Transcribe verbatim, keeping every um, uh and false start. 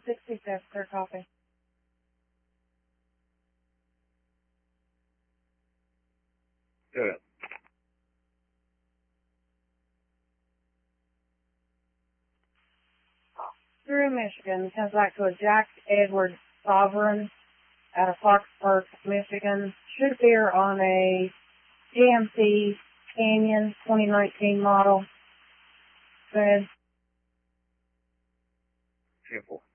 sixty-fifth, clear copy. Good. Through Michigan, comes back to a Jack Edward Sovereign out of Clarksburg, Michigan. Should appear on a G M C Canyon twenty nineteen model. Go ahead. Simple.